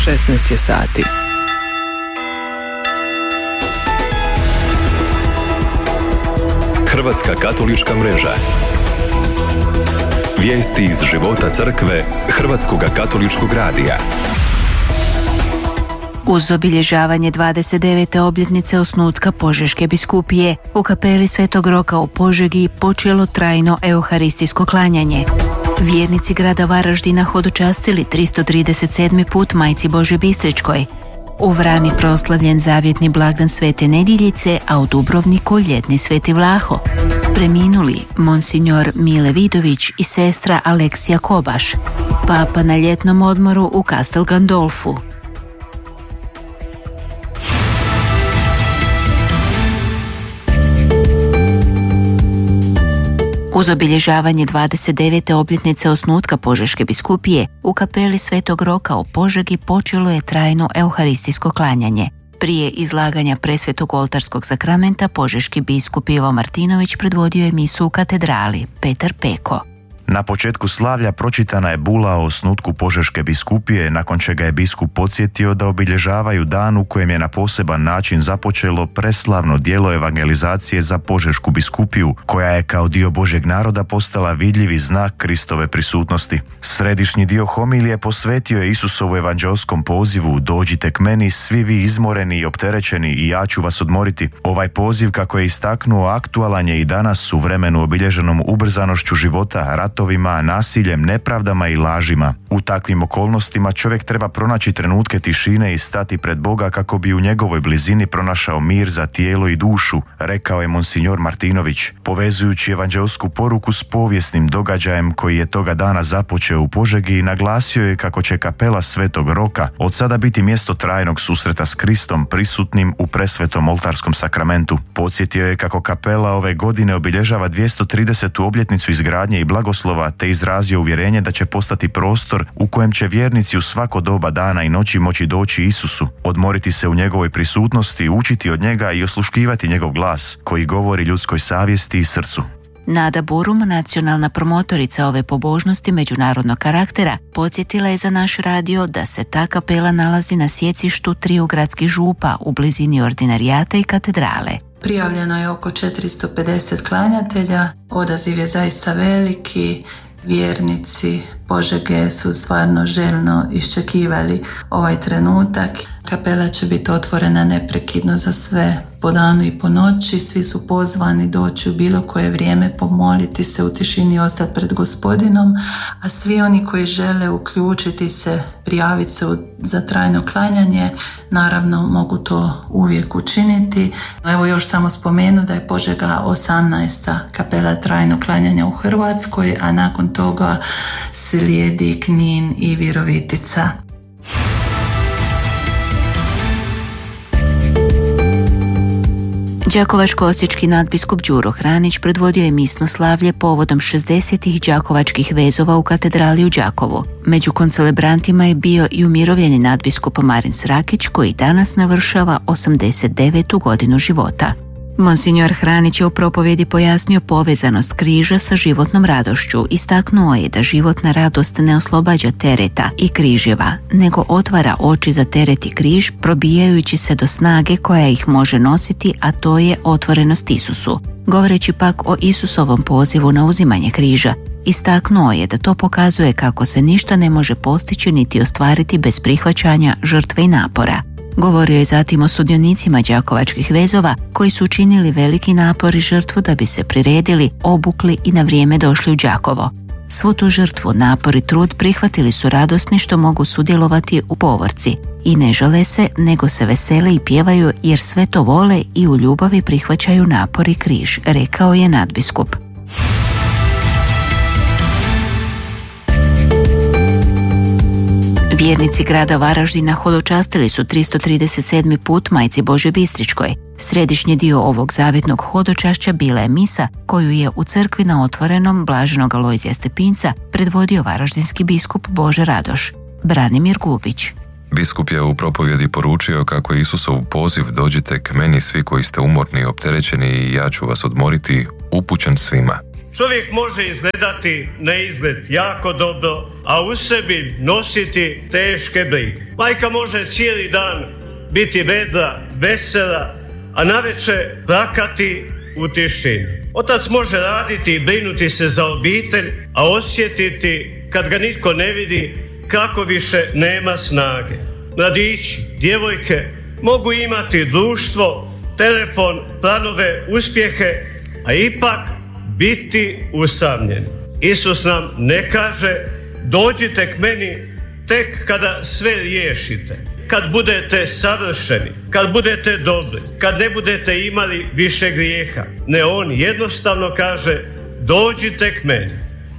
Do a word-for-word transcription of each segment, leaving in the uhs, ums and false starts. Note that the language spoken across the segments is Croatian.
šesnaest je sati. Hrvatska katolička mreža. Vijesti iz života crkve Hrvatskog katoličkog radija. Uz obilježavanje dvadeset devete obljetnice osnutka Požeške biskupije, u kapeli Svetog Roka u Požegi počelo trajno euharistijsko klanjanje. Vjernici grada Varaždina hodočastili tristo trideset sedmi put Majci Božoj Bistričkoj. U Vrani proslavljen zavjetni blagdan Svete Nedjeljice, a u Dubrovniku ljetni Sveti Vlaho. Preminuli monsignor Mile Vidović i sestra Aleksija Kobaš. Papa na ljetnom odmoru u Castel Gandolfu. Uz obilježavanje dvadeset devete obljetnice osnutka Požeške biskupije, u kapeli Svetog Roka u Požegi počelo je trajno euharistijsko klanjanje. Prije izlaganja presvetog oltarskog sakramenta, požeški biskup Ivo Martinović predvodio je misu u katedrali Petar Peko. Na početku slavlja pročitana je bula o osnutku Požeške biskupije, nakon čega je biskup podsjetio da obilježavaju dan u kojem je na poseban način započelo preslavno djelo evangelizacije za Požešku biskupiju, koja je kao dio Božjeg naroda postala vidljivi znak Kristove prisutnosti. Središnji dio homilije posvetio je Isusovu evanđelskom pozivu: dođite k meni svi vi izmoreni i opterećeni i ja ću vas odmoriti. Ovaj poziv, kako je istaknuo, aktualan je i danas u vremenu obilježenom ubrzanošću života, ratovima, nasiljem, nepravdama i lažima. U takvim okolnostima čovjek treba pronaći trenutke tišine i stati pred Boga kako bi u njegovoj blizini pronašao mir za tijelo i dušu, rekao je monsignor Martinović, povezujući evanđelsku poruku s povijesnim događajem koji je toga dana započeo u Požegi, i naglasio je kako će kapela Svetog Roka od sada biti mjesto trajnog susreta s Kristom prisutnim u presvetom oltarskom sakramentu. Podsjetio je kako kapela ove godine obilježava dvjesto tridesetu obljetnicu izgradnje i blagoslova, te izrazio uvjerenje da će postati prostor u kojem će vjernici u svako doba dana i noći moći doći Isusu, odmoriti se u njegovoj prisutnosti, učiti od njega i osluškivati njegov glas koji govori ljudskoj savjesti i srcu. Nada Burum, nacionalna promotorica ove pobožnosti međunarodnog karaktera, podsjetila je za naš radio da se ta kapela nalazi na sjecištu triju gradskih župa u blizini ordinarijata i katedrale. Prijavljeno je oko četiristo pedeset klanjatelja, odaziv je zaista veliki, vjernici Požege su stvarno željno iščekivali ovaj trenutak. Kapela će biti otvorena neprekidno za sve, po danu i po noći. Svi su pozvani doći u bilo koje vrijeme, pomoliti se u tišini i ostati pred Gospodinom, a svi oni koji žele uključiti se, prijaviti se za trajno klanjanje, naravno mogu to uvijek učiniti. Evo još samo spomenu da je Požega osamnaesta kapela trajno klanjanja u Hrvatskoj, a nakon toga slijedi Knin i Virovitica. Đakovačko-osječki nadbiskup Đuro Hranić predvodio je misno slavlje povodom šezdesetih đakovačkih vezova u katedrali u Đakovu. Među koncelebrantima je bio i umirovljeni nadbiskup Marin Srakić, koji danas navršava osamdeset devetu godinu života. Monsignor Hranić je u propovjedi pojasnio povezanost križa sa životnom radošću. Istaknuo je da životna radost ne oslobađa tereta i križeva, nego otvara oči za teret i križ, probijajući se do snage koja ih može nositi, a to je otvorenost Isusu. Govoreći pak o Isusovom pozivu na uzimanje križa, istaknuo je da to pokazuje kako se ništa ne može postići niti ostvariti bez prihvaćanja, žrtve i napora. Govorio je zatim o sudionicima đakovačkih vezova koji su učinili veliki napor i žrtvu da bi se priredili, obukli i na vrijeme došli u Đakovo. Svu tu žrtvu, napor i trud prihvatili su radosni što mogu sudjelovati u povorci i ne žale se, nego se vesele i pjevaju jer sve to vole i u ljubavi prihvaćaju napor i križ, rekao je nadbiskup. Vjernici grada Varaždina hodočastili su tristo trideset sedmi put Majci Božoj Bistričkoj. Središnji dio ovog zavjetnog hodočašća bila je misa koju je u crkvi na Otvorenom blaženog Alojzija Stepinca predvodio varaždinski biskup Bože Radoš. Branimir Gubić. Biskup je u propovjedi poručio kako je Isusov poziv dođite k meni svi koji ste umorni i opterećeni i ja ću vas odmoriti upućen svima. Čovjek može izgledati na izgled jako dobro, a u sebi nositi teške brige. Majka može cijeli dan biti vedra, vesela, a navečer plakati u tišini. Otac može raditi i brinuti se za obitelj, a osjetiti, kad ga nitko ne vidi, kako više nema snage. Mladići, djevojke mogu imati društvo, telefon, planove, uspjehe, a ipak biti usamljeni. Isus nam ne kaže dođite k meni tek kada sve riješite, kad budete savršeni, kad budete dobri, kad ne budete imali više grijeha. Ne, on jednostavno kaže dođite k meni.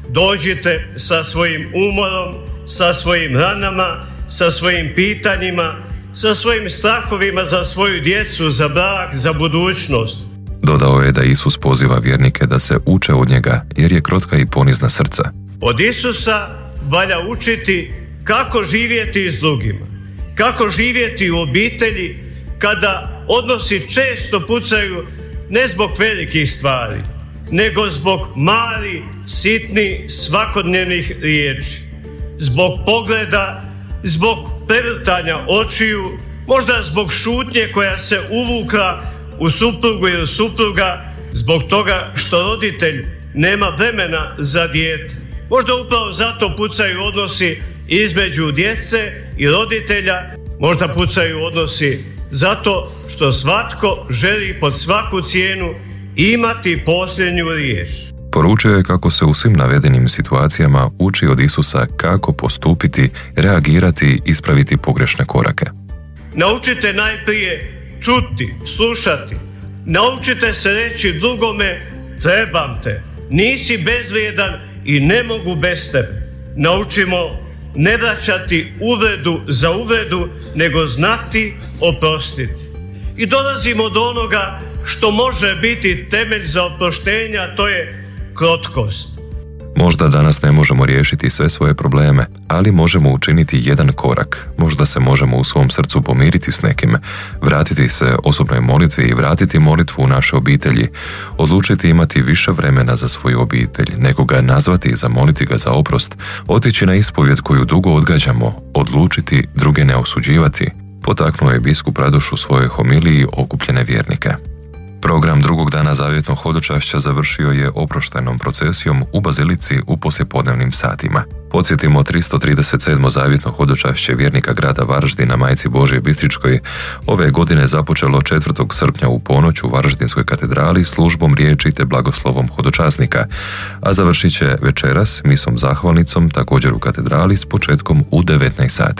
Dođite sa svojim umorom, sa svojim ranama, sa svojim pitanjima, sa svojim strahovima za svoju djecu, za brak, za budućnost. Dodao je da Isus poziva vjernike da se uče od njega jer je krotka i ponizna srca. Od Isusa valja učiti kako živjeti s drugima, kako živjeti u obitelji kada odnosi često pucaju ne zbog velikih stvari, nego zbog malih, sitnih, svakodnevnih riječi, zbog pogleda, zbog prevrtanja očiju, možda zbog šutnje koja se uvukla u suprugu ili supruga, zbog toga što roditelj nema vremena za dijete. Možda upravo zato pucaju odnosi između djece i roditelja, možda pucaju odnosi zato što svatko želi pod svaku cijenu imati posljednju riječ. Poručio je kako se u svim navedenim situacijama uči od Isusa kako postupiti, reagirati, ispraviti pogrešne korake. Naučite najprije čuti, slušati. Naučite se reći drugome trebam te, nisi bezvrijedan i ne mogu bez tebe. Naučimo ne vraćati uvredu za uvredu, nego znati oprostiti. I dolazimo do onoga što može biti temelj za oproštenje, a to je krotkost. Možda danas ne možemo riješiti sve svoje probleme, ali možemo učiniti jedan korak. Možda se možemo u svom srcu pomiriti s nekim, vratiti se osobnoj molitvi i vratiti molitvu u naše obitelji, odlučiti imati više vremena za svoju obitelj, nekoga nazvati i zamoliti ga za oprost, otići na ispovjed koju dugo odgađamo, odlučiti druge ne osuđivati, potaknuo je biskup Radoš u svojoj homiliji okupljene vjernike. Program drugog dana zavjetnog hodočašća završio je oproštajnom procesijom u Bazilici u poslijepodnevnim satima. Podsjetimo, tristo trideset sedmo zavjetno hodočašće vjernika grada Varaždina Majci Božje Bistričkoj ove godine započelo četvrtog srpnja u ponoć u Varaždinskoj katedrali službom riječi te blagoslovom hodočasnika, a završit će večeras misom zahvalnicom također u katedrali s početkom u devetnaest sati.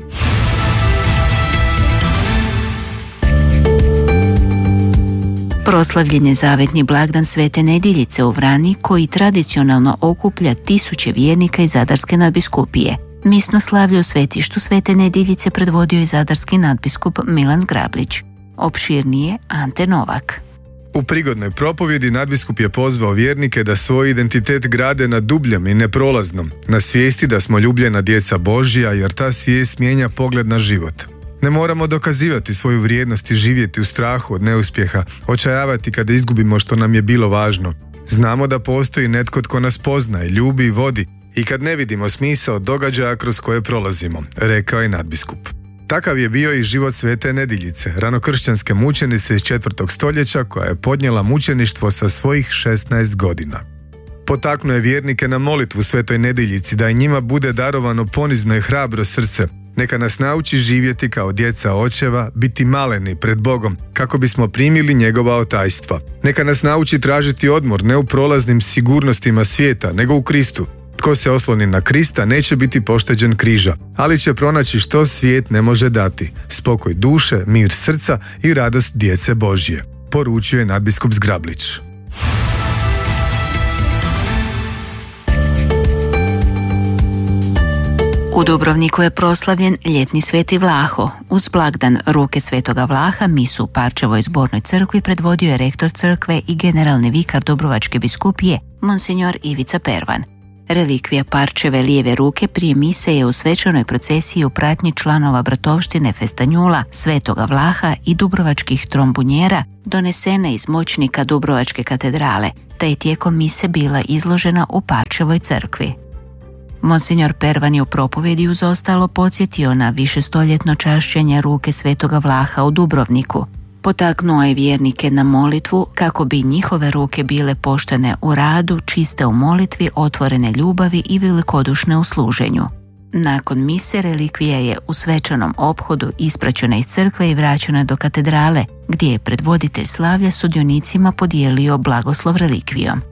Proslavljen je zavetni blagdan Svete Nedjeljice u Vrani, koji tradicionalno okuplja tisuće vjernika iz Zadarske nadbiskupije. Misno slavlje u svetištu Svete Nedjeljice predvodio je zadarski nadbiskup Milan Zgrablić. Opširnije Ante Novak. U prigodnoj propovjedi nadbiskup je pozvao vjernike da svoj identitet grade na dubljem i neprolaznom, na svijesti da smo ljubljena djeca Božja, jer ta svijest mijenja pogled na život. Ne moramo dokazivati svoju vrijednost i živjeti u strahu od neuspjeha, očajavati kada izgubimo što nam je bilo važno. Znamo da postoji netko tko nas poznaje, ljubi i vodi i kad ne vidimo smisao događaja kroz koje prolazimo, rekao je nadbiskup. Takav je bio i život Svete Nedjeljice, ranokršćanske mučenice iz četvrtog stoljeća koja je podnijela mučeništvo sa svojih šesnaest godina. Potaknuo je vjernike na molitvu Svetoj Nedjeljici da i njima bude darovano ponizno i hrabro srce. Neka nas nauči živjeti kao djeca očeva, biti maleni pred Bogom, kako bismo primili njegova otajstva. Neka nas nauči tražiti odmor ne u prolaznim sigurnostima svijeta, nego u Kristu. Tko se osloni na Krista neće biti pošteđen križa, ali će pronaći što svijet ne može dati: spokoj duše, mir srca i radost djece Božje, poručio je nadbiskup Zgrablić. U Dubrovniku je proslavljen ljetni Sveti Vlaho. Uz blagdan Ruke Svetoga Vlaha misu u Parčevoj zbornoj crkvi predvodio je rektor crkve i generalni vikar Dubrovačke biskupije, monsignor Ivica Pervan. Relikvija Parčeve lijeve ruke prije mise je u svečanoj procesiji u pratnji članova bratovštine Festanjula, Svetoga Vlaha i dubrovačkih trombunjera donesena iz moćnika Dubrovačke katedrale. te je tijekom mise bila izložena u Parčevoj crkvi. Monsignor Pervan je u propovjedi uz ostalo podsjetio na višestoljetno čašćenje ruke Svetoga Vlaha u Dubrovniku. Potaknuo je vjernike na molitvu kako bi njihove ruke bile poštene u radu, čiste u molitvi, otvorene ljubavi i velikodušne u služenju. Nakon mise relikvija je u svečanom ophodu ispraćena iz crkve i vraćena do katedrale, gdje je predvoditelj slavlja sudionicima podijelio blagoslov relikvijom.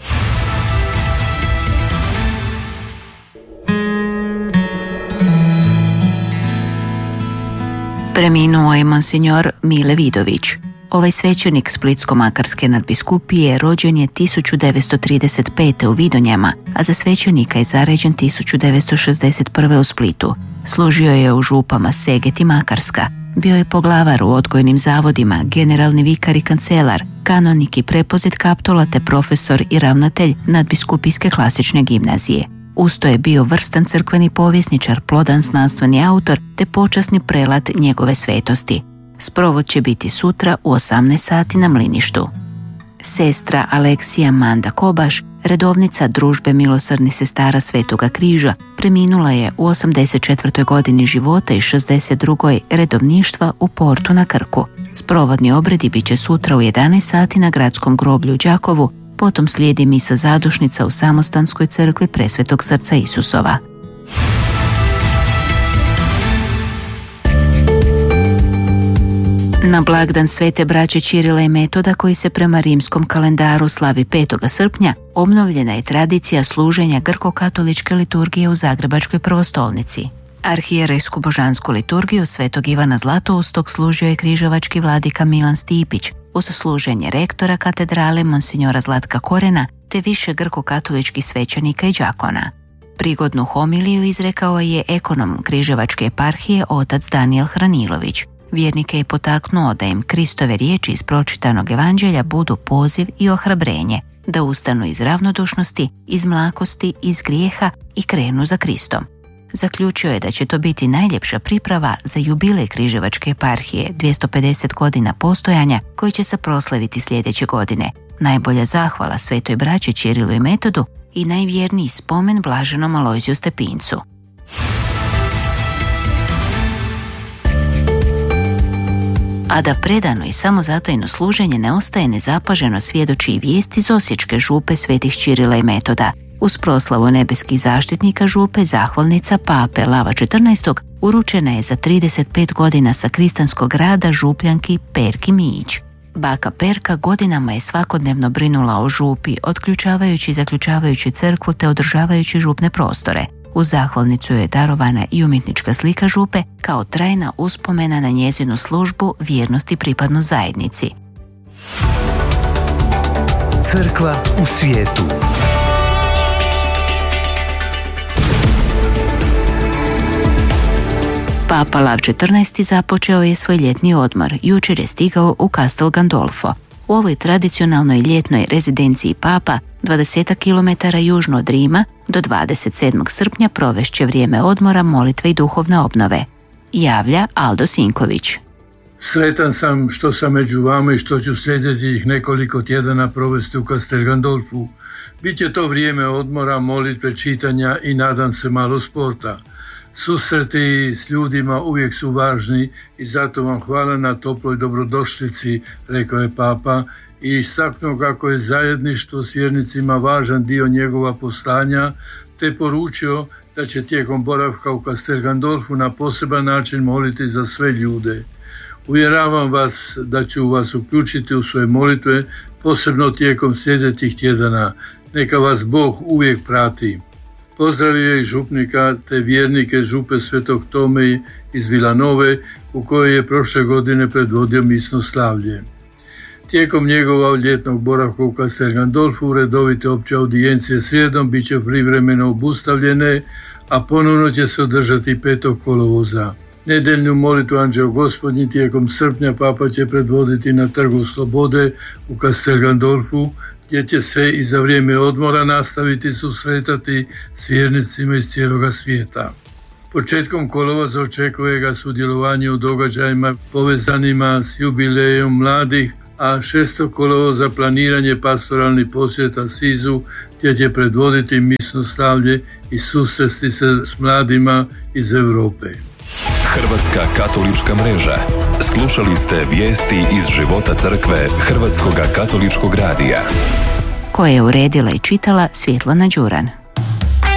Preminuo je monsignor Mile Vidović. Ovaj svećenik Splitsko-makarske nadbiskupije rođen je tisuću devetsto trideset pete u Vidonjama, a za svećenika je zaređen tisuću devetsto šezdeset prve u Splitu. Služio je u župama Seget i Makarska. Bio je poglavar u odgojnim zavodima, generalni vikar i kancelar, kanonik i prepozit Kaptola te profesor i ravnatelj nadbiskupijske klasične gimnazije. Usto je bio vrstan crkveni povjesničar, plodan znanstveni autor te počasni prelat njegove svetosti. Sprovod će biti sutra u osamnaest sati na Mliništu. Sestra Aleksija Manda Kobaš, redovnica družbe milosrdnih sestara Svetoga križa, preminula je u osamdeset četvrtoj godini života i šezdeset drugoj redovništva u Portu na Krku. Sprovodni obredi bit će sutra u jedanaest sati na gradskom groblju u Đakovu, potom slijedi misa zadušnica u Samostanskoj crkvi Presvetog srca Isusova. Na blagdan Svete braće Čirila i Metoda, koji se prema rimskom kalendaru slavi petog srpnja, obnovljena je tradicija služenja grko-katoličke liturgije u Zagrebačkoj prvostolnici. Arhijerejsku božansku liturgiju Svetog Ivana Zlatoustog služio je križevački vladika Milan Stipić, uz služenje rektora katedrale monsignora Zlatka Korena te više grko-katoličkih svećenika i đakona. Prigodnu homiliju izrekao je ekonom križevačke eparhije otac Danijel Hranilović. Vjernike je potaknuo da im Kristove riječi iz pročitanog evanđelja budu poziv i ohrabrenje, da ustanu iz ravnodušnosti, iz mlakosti, iz grijeha i krenu za Kristom. Zaključio je da će to biti najljepša priprava za jubilej križevačke eparhije, dvjesto pedeset godina postojanja, koji će se proslaviti sljedeće godine. Najbolja zahvala Svetoj braći Čirilu i Metodu i najvjerniji spomen blaženom Alojziju Stepincu. A da predano i samozatajno služenje ne ostaje nezapaženo svjedoči i vijest iz osječke župe Svetih Čirila i Metoda. Uz proslavu nebeskih zaštitnika župe zahvalnica pape Lava četrnaestog uručena je za trideset pet godina sa kristanskog rada župljanki Perki Mijić. Baka Perka godinama je svakodnevno brinula o župi, otključavajući i zaključavajući crkvu te održavajući župne prostore. U zahvalnicu je darovana i umjetnička slika župe kao trajna uspomena na njezinu službu, vjernost i pripadnost zajednici. Crkva u svijetu. Papa Lav četrnaesti započeo je svoj ljetni odmor. Jučer je stigao u Castel Gandolfo. U ovoj tradicionalnoj ljetnoj rezidenciji Papa, dvadeset kilometara južno od Rima, do dvadeset sedmog srpnja provešće vrijeme odmora, molitve i duhovne obnove. Javlja Aldo Sinković. Sretan sam što sam među vama i što ću sljedećih nekoliko tjedana provesti u Castel Gandolfu. Biće to vrijeme odmora, molitve, čitanja i nadam se malo sporta. Susreti s ljudima uvijek su važni i zato vam hvala na toploj dobrodošlici, rekao je Papa i istaknuo kako je zajedništvo s vjernicima važan dio njegova poslanja, te poručio da će tijekom boravka u Castel Gandolfu na poseban način moliti za sve ljude. Uvjeravam vas da ću vas uključiti u svoje molitve, posebno tijekom sljedećih tjedana. Neka vas Bog uvijek prati. Pozdravio je i župnika te vjernike župe Svetog Tome iz Vilanove, u kojoj je prošle godine predvodio misno slavlje. Tijekom njegova ljetnog boravka u Castel Gandolfu redovite opće audijencije srijedom bit će privremeno obustavljene, a ponovno će se održati petog kolovoza. Nedeljnu molitvu Anđeo Gospodnji tijekom srpnja Papa će predvoditi na Trgu Slobode u Castel Gandolfu, gdje će se i za vrijeme odmora nastaviti susretati s vjernicima iz cijeloga svijeta. Početkom kolovoza očekuje ga sudjelovanje u događajima povezanima s jubilejom mladih, a šesto kolovo za planiranje pastoralnih posjeta Sizu gdje će predvoditi misno slavlje i susresti se s mladima iz Europe. Hrvatska katolička mreža. Slušali ste vijesti iz života crkve Hrvatskoga katoličkog radija. Koje je uredila i čitala Svjetlana Đuran.